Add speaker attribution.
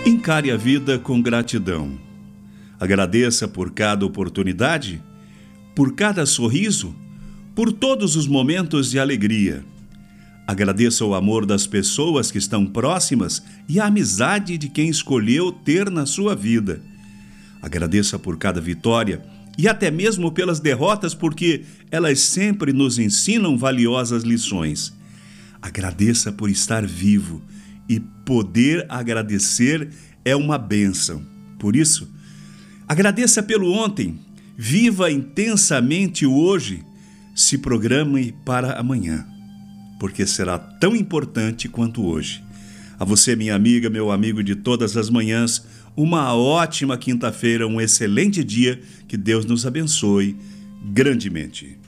Speaker 1: Encare a vida com gratidão. Agradeça por cada oportunidade, por cada sorriso, por todos os momentos de alegria. Agradeça o amor das pessoas que estão próximas e a amizade de quem escolheu ter na sua vida. Agradeça por cada vitória e até mesmo pelas derrotas, porque elas sempre nos ensinam valiosas lições. Agradeça por estar vivo, e poder agradecer é uma bênção. Por isso, agradeça pelo ontem, viva intensamente o hoje, se programe para amanhã, porque será tão importante quanto hoje. A você, minha amiga, meu amigo de todas as manhãs, uma ótima quinta-feira, um excelente dia, que Deus nos abençoe grandemente.